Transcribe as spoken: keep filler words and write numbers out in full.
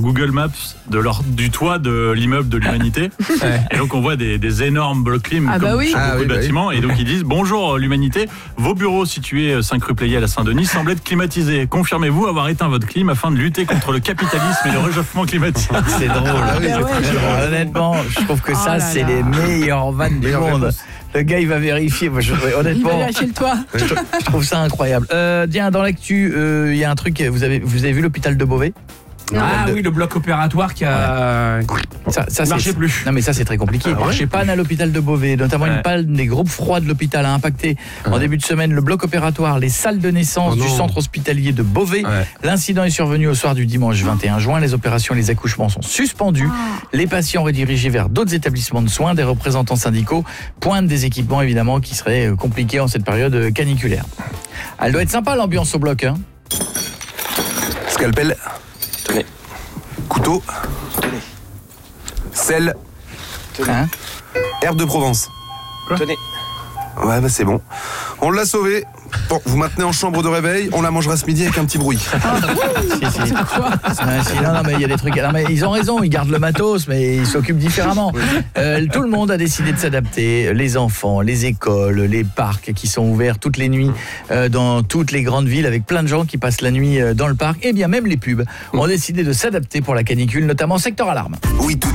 Google Maps de leur, du toit de l'immeuble de l'Humanité. Ouais. Et donc on voit des, des énormes blocs clim ah comme bah oui. sur ah beaucoup oui, de bah bâtiments. oui. Et donc ils disent bonjour l'Humanité, vos bureaux situés cinq rue Pleyel à Saint-Denis semblent être climatisés. Confirmez-vous avoir éteint votre clim afin de lutter contre le capitalisme et le réchauffement climatique. C'est drôle. Ah oui, bah ouais, c'est drôle. Honnêtement, je trouve que oh ça c'est là. les meilleures vannes du monde. Réponse. Le gars il va vérifier. Moi, je, honnêtement, il va vérifier le toit. Je, je trouve ça incroyable. Euh, tiens, dans l'actu, il euh, y a un truc. Vous avez, vous avez vu l'hôpital de Beauvais ? Ah de... oui, le bloc opératoire qui a ouais. ça, ça marchait plus. Non mais ça c'est très compliqué. Ah ouais. Chez Panne à l'hôpital de Beauvais, notamment ouais. une panne des groupes froids de l'hôpital a impacté ouais. en début de semaine le bloc opératoire, les salles de naissance oh du centre hospitalier de Beauvais. Ouais. L'incident est survenu au soir du dimanche vingt et un juin. Les opérations et les accouchements sont suspendus. Oh. Les patients redirigés vers d'autres établissements de soins. Des représentants syndicaux pointent des équipements évidemment qui seraient compliqués en cette période caniculaire. Elle doit être sympa l'ambiance au bloc. Hein. Scalpel. Tenez. Couteau. Tenez. Sel. Tenez. Hein Herbe de Provence. Quoi Tenez. Ouais, bah c'est bon. On l'a sauvé. Bon, vous maintenez en chambre de réveil, on la mangera ce midi avec un petit bruit. Ah, si, si. Non, non, mais il y a des trucs. Non, mais ils ont raison, ils gardent le matos, mais ils s'occupent différemment. Euh, tout le monde a décidé de s'adapter. Les enfants, les écoles, les parcs qui sont ouverts toutes les nuits euh, dans toutes les grandes villes avec plein de gens qui passent la nuit dans le parc. Et bien même les pubs ont décidé de s'adapter pour la canicule, notamment Secteur Alarme. Oui, tout